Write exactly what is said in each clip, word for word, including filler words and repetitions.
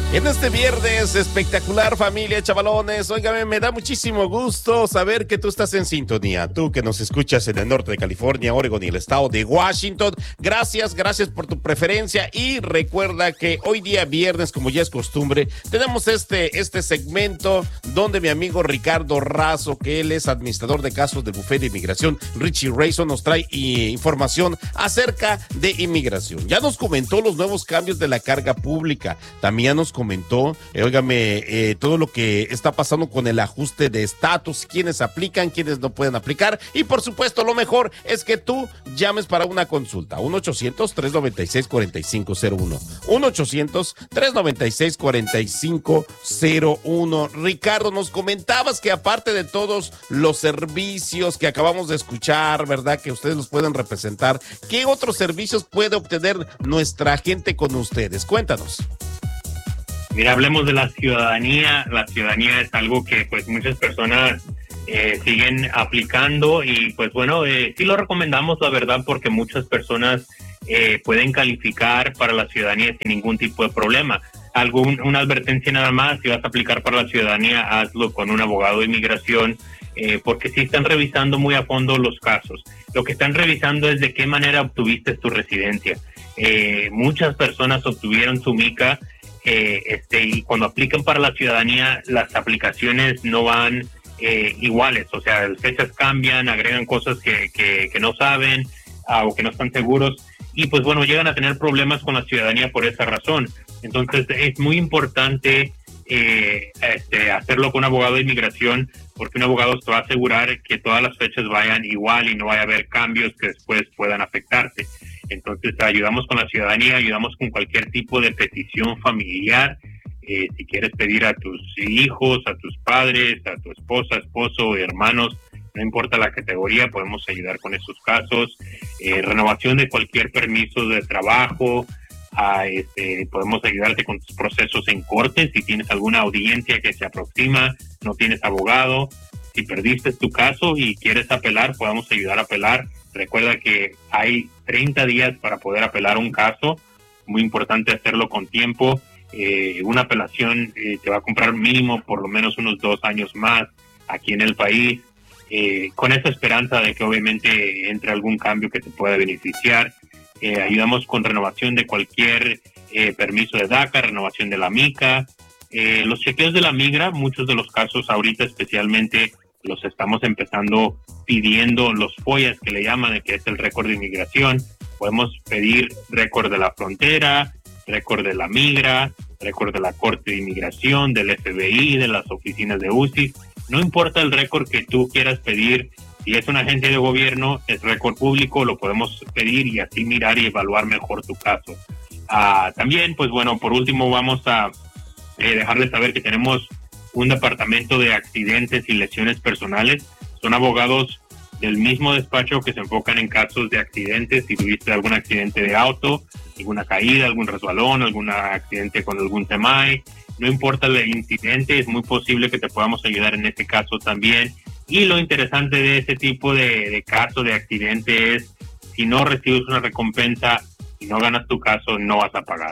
En este viernes espectacular, familia, chavalones, óigame, me da muchísimo gusto saber que tú estás en sintonía, tú que nos escuchas en el norte de California, Oregon y el estado de Washington. Gracias, gracias por tu preferencia y recuerda que hoy día viernes, como ya es costumbre, tenemos este, este segmento donde mi amigo Ricardo Razo, que él es administrador de casos del Bufete de Inmigración, Richie Rayson, nos trae eh, información acerca de inmigración. Ya nos comentó los nuevos cambios de la carga pública, también nos comentó, eh, óigame, eh, todo lo que está pasando con el ajuste de estatus, quiénes aplican, quiénes no pueden aplicar, y por supuesto lo mejor es que tú llames para una consulta, uno ochocientos, tres noventa y seis, cuarenta y cinco cero uno, uno ochocientos, tres noventa y seis, cuarenta y cinco cero uno. Ricardo, nos comentabas que aparte de todos los servicios que acabamos de escuchar, ¿verdad?, que ustedes los pueden representar, ¿qué otros servicios puede obtener nuestra gente con ustedes? Cuéntanos. Mira, hablemos de la ciudadanía. La ciudadanía es algo que pues muchas personas eh, siguen aplicando y pues bueno, eh, sí lo recomendamos, la verdad, porque muchas personas eh, pueden calificar para la ciudadanía sin ningún tipo de problema. Algún, una advertencia nada más: si vas a aplicar para la ciudadanía, hazlo con un abogado de inmigración, eh, porque sí están revisando muy a fondo los casos. Lo que están revisando es de qué manera obtuviste tu residencia. Eh, muchas personas obtuvieron su mica Eh, este, y cuando aplican para la ciudadanía, las aplicaciones no van eh, iguales, o sea, las fechas cambian, agregan cosas que, que, que no saben uh, o que no están seguros, y pues bueno, llegan a tener problemas con la ciudadanía por esa razón. Entonces es muy importante eh, este, hacerlo con un abogado de inmigración, porque un abogado te va a asegurar que todas las fechas vayan igual y no vaya a haber cambios que después puedan afectarte. Entonces ayudamos con la ciudadanía, ayudamos con cualquier tipo de petición familiar. Eh, si quieres pedir a tus hijos, a tus padres, a tu esposa, esposo, hermanos, no importa la categoría, podemos ayudar con esos casos. Eh, renovación de cualquier permiso de trabajo, a, este, podemos ayudarte con tus procesos en corte. Si tienes alguna audiencia que se aproxima, no tienes abogado, si perdiste tu caso y quieres apelar, podemos ayudar a apelar. Recuerda que hay treinta días para poder apelar un caso. Muy importante hacerlo con tiempo. Eh, una apelación eh, te va a comprar mínimo por lo menos unos dos años más aquí en el país, eh, con esa esperanza de que obviamente entre algún cambio que te pueda beneficiar. Eh, ayudamos con renovación de cualquier eh, permiso de DACA, renovación de la mica. Eh, los chequeos de la migra, muchos de los casos ahorita especialmente los estamos empezando pidiendo los F O I As, que le llaman, que es el récord de inmigración. Podemos pedir récord de la frontera, récord de la migra, récord de la Corte de Inmigración, del F B I, de las oficinas de U C I. No importa el récord que tú quieras pedir, si es un agente de gobierno, es récord público, lo podemos pedir y así mirar y evaluar mejor tu caso. Ah, también, pues bueno, por último vamos a eh, dejarles saber que tenemos un departamento de accidentes y lesiones personales. Son abogados del mismo despacho que se enfocan en casos de accidentes. Si tuviste algún accidente de auto, alguna caída, algún resbalón, algún accidente con algún semi, no importa el incidente, es muy posible que te podamos ayudar en este caso también. Y lo interesante de ese tipo de, de caso de accidente es, si no recibes una recompensa, si no ganas tu caso, no vas a pagar.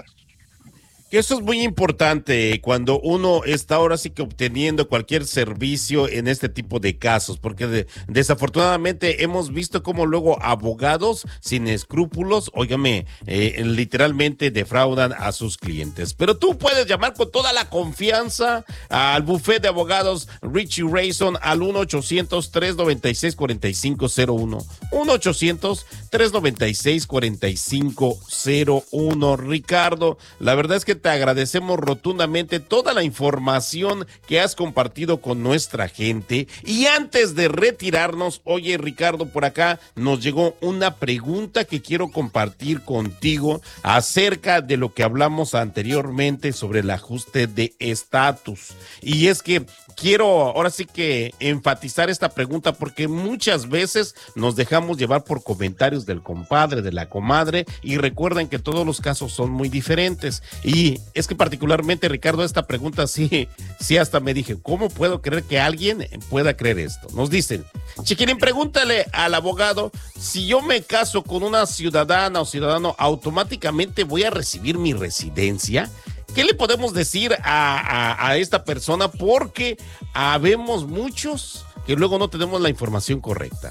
Que eso es muy importante cuando uno está ahora sí que obteniendo cualquier servicio en este tipo de casos, porque de, desafortunadamente hemos visto cómo luego abogados sin escrúpulos, óigame, eh, literalmente defraudan a sus clientes. Pero tú puedes llamar con toda la confianza al bufete de abogados Richie Rayson al uno ochocientos, tres noventa y seis, cuarenta y cinco cero uno, uno ochocientos, tres noventa y seis, cuarenta y cinco cero uno. Ricardo, la verdad es que te agradecemos rotundamente toda la información que has compartido con nuestra gente. Y antes de retirarnos, oye Ricardo, por acá nos llegó una pregunta que quiero compartir contigo acerca de lo que hablamos anteriormente sobre el ajuste de estatus. Y es que quiero ahora sí que enfatizar esta pregunta porque muchas veces nos dejamos llevar por comentarios del compadre, de la comadre, y recuerden que todos los casos son muy diferentes. Y es que particularmente, Ricardo, esta pregunta sí, sí hasta me dije, ¿cómo puedo creer que alguien pueda creer esto? Nos dicen, Chiquilín, pregúntale al abogado, si yo me caso con una ciudadana o ciudadano, ¿automáticamente voy a recibir mi residencia? ¿qué le podemos decir a, a, a esta persona? Porque habemos muchos que luego no tenemos la información correcta.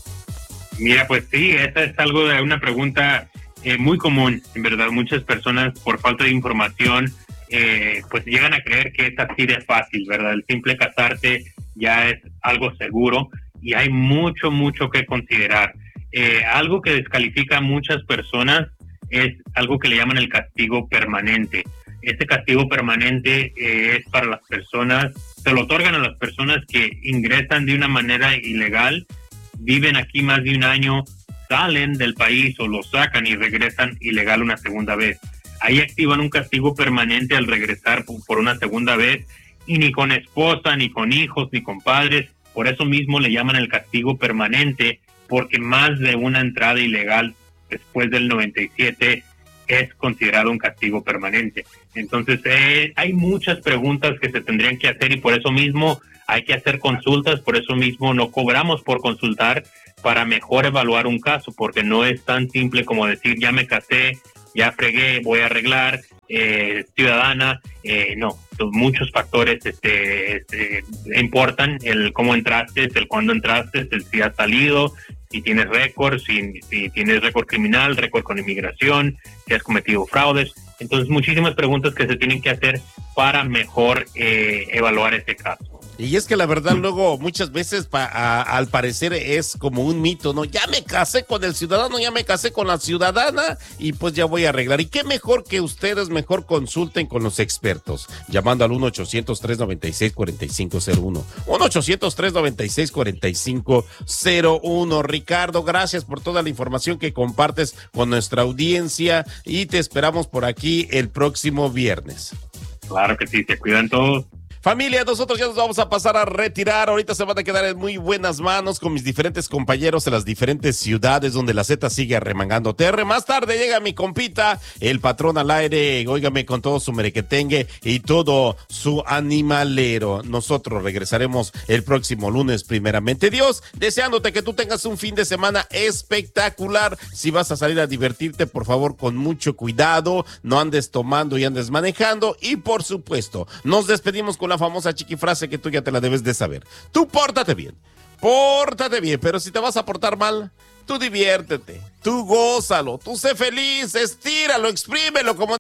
Mira, pues sí, esta es algo de una pregunta eh, muy común, en verdad. Muchas personas, por falta de información, eh, pues llegan a creer que es así de fácil, ¿verdad? El simple casarte ya es algo seguro y hay mucho, mucho que considerar. Eh, algo que descalifica a muchas personas es algo que le llaman el castigo permanente. Este castigo permanente eh, es para las personas, se lo otorgan a las personas que ingresan de una manera ilegal, viven aquí más de un año, salen del país o lo sacan y regresan ilegal una segunda vez. Ahí activan un castigo permanente al regresar por una segunda vez y ni con esposa, ni con hijos, ni con padres. Por eso mismo le llaman el castigo permanente, porque más de una entrada ilegal después del noventa y siete es considerado un castigo permanente. Entonces eh, hay muchas preguntas que se tendrían que hacer y por eso mismo hay que hacer consultas, por eso mismo no cobramos por consultar para mejor evaluar un caso, porque no es tan simple como decir ya me casé, ya fregué, voy a arreglar, eh, ciudadana, eh, no, son muchos factores este, este, importan, el cómo entraste, el cuándo entraste, el si has salido, si tienes récord, si, si tienes récord criminal, récord con inmigración, si has cometido fraudes. Entonces, muchísimas preguntas que se tienen que hacer para mejor eh, evaluar este caso. Y es que la verdad luego muchas veces pa, a, al parecer es como un mito, ¿no? Ya me casé con el ciudadano, ya me casé con la ciudadana y pues ya voy a arreglar. Y qué mejor que ustedes mejor consulten con los expertos, llamando al uno ochocientos, tres noventa y seis, cuarenta y cinco cero uno. uno ochocientos, tres noventa y seis, cuarenta y cinco cero uno. Ricardo, gracias por toda la información que compartes con nuestra audiencia y te esperamos por aquí el próximo viernes. Claro que sí, se cuidan todos. Familia, nosotros ya nos vamos a pasar a retirar. Ahorita se van a quedar en muy buenas manos con mis diferentes compañeros en las diferentes ciudades donde la Z sigue arremangando T R. Más tarde llega mi compita, el patrón al aire, óigame, con todo su merequetengue y todo su animalero. Nosotros regresaremos el próximo lunes, primeramente Dios, deseándote que tú tengas un fin de semana espectacular. Si vas a salir a divertirte, por favor, con mucho cuidado, no andes tomando y andes manejando. Y por supuesto, nos despedimos con la famosa chiquifrase que tú ya te la debes de saber. Tú pórtate bien, pórtate bien, pero si te vas a portar mal, tú diviértete, tú gózalo, tú sé feliz, estíralo, exprímelo como...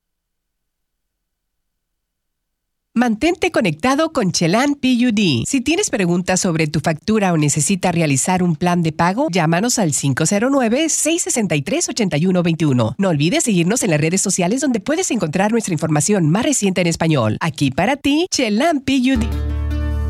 Mantente conectado con Chelan P U D. Si tienes preguntas sobre tu factura o necesitas realizar un plan de pago, llámanos al cinco cero nueve, seis seis tres, ocho uno dos uno. No olvides seguirnos en las redes sociales donde puedes encontrar nuestra información más reciente en español. Aquí para ti, Chelan P U D.